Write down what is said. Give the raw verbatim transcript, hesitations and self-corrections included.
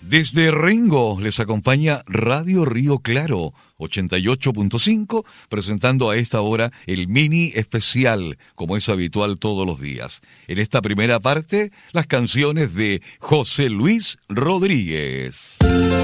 Desde Rengo les acompaña Radio Río Claro ochenta y ocho punto cinco, presentando a esta hora el mini especial, como es habitual todos los días. En esta primera parte, las canciones de José Luis Rodríguez.